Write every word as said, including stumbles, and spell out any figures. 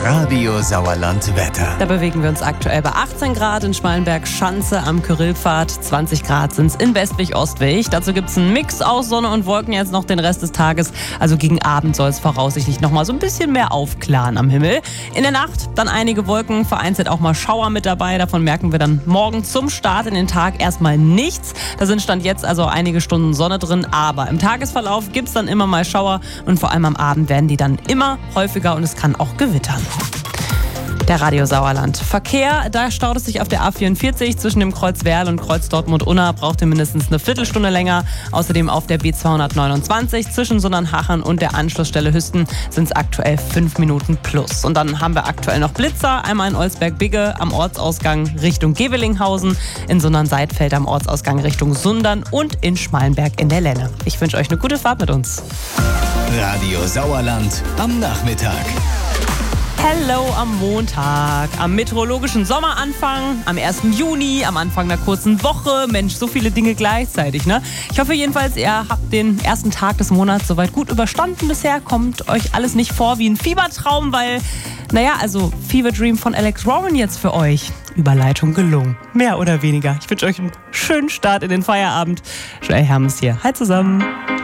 Radio Sauerland Wetter. Da bewegen wir uns aktuell bei achtzehn Grad in Schmalenberg-Schanze am Kyrillpfad. zwanzig Grad sind es in Westwig-Ostwig. Dazu gibt es einen Mix aus Sonne und Wolken jetzt noch den Rest des Tages. Also gegen Abend soll es voraussichtlich noch mal so ein bisschen mehr aufklaren am Himmel. In der Nacht dann einige Wolken, vereinzelt auch mal Schauer mit dabei. Davon merken wir dann morgen zum Start in den Tag erstmal nichts. Da sind Stand jetzt also einige Stunden Sonne drin. Aber im Tagesverlauf gibt es dann immer mal Schauer. Und vor allem am Abend werden die dann immer häufiger und es kann auch gewittern. Der Radio Sauerland. Verkehr, da staut es sich auf der A vierundvierzig zwischen dem Kreuz Werl und Kreuz Dortmund-Unna. Braucht ihr mindestens eine Viertelstunde länger. Außerdem auf der B zweihundertneunundzwanzig zwischen Sundernhachen und der Anschlussstelle Hüsten sind es aktuell fünf Minuten plus. Und dann haben wir aktuell noch Blitzer. Einmal in Olsberg-Bigge am Ortsausgang Richtung Gevelinghausen, in Sundern-Seidfeld am Ortsausgang Richtung Sundern und in Schmalenberg in der Lenne. Ich wünsche euch eine gute Fahrt mit uns. Radio Sauerland am Nachmittag. Hello am Montag, am meteorologischen Sommeranfang, am ersten Juni, am Anfang einer kurzen Woche. Mensch, so viele Dinge gleichzeitig, ne? Ich hoffe jedenfalls, ihr habt den ersten Tag des Monats soweit gut überstanden bisher. Kommt euch alles nicht vor wie ein Fiebertraum, weil, naja, also Fever Dream von Alex Warren jetzt für euch. Überleitung gelungen, mehr oder weniger. Ich wünsche euch einen schönen Start in den Feierabend. Joel Hermes hier. Hi zusammen.